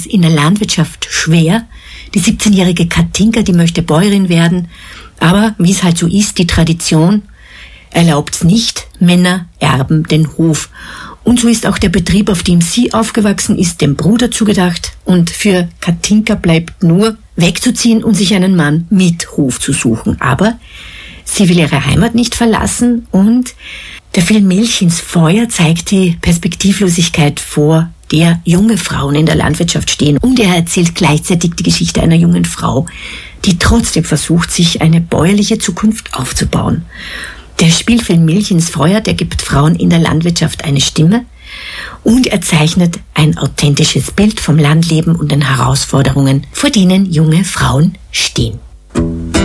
in der Landwirtschaft schwer. Die 17-jährige Katinka, die möchte Bäuerin werden, aber wie es halt so ist, die Tradition erlaubt's nicht, Männer erben den Hof. Und so ist auch der Betrieb, auf dem sie aufgewachsen ist, dem Bruder zugedacht. Und für Katinka bleibt nur wegzuziehen und sich einen Mann mit Hof zu suchen. Aber sie will ihre Heimat nicht verlassen und der Film Milch ins Feuer zeigt die Perspektivlosigkeit vor, der junge Frauen in der Landwirtschaft stehen. Und er erzählt gleichzeitig die Geschichte einer jungen Frau, die trotzdem versucht, sich eine bäuerliche Zukunft aufzubauen. Der Spielfilm Milch ins Feuer, der gibt Frauen in der Landwirtschaft eine Stimme und er zeichnet ein authentisches Bild vom Landleben und den Herausforderungen, vor denen junge Frauen stehen.